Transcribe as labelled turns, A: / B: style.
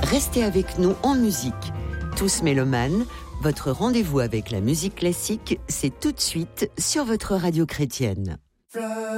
A: Restez avec nous en musique. Tous mélomanes, votre rendez-vous avec la musique classique, c'est tout de suite sur votre radio chrétienne.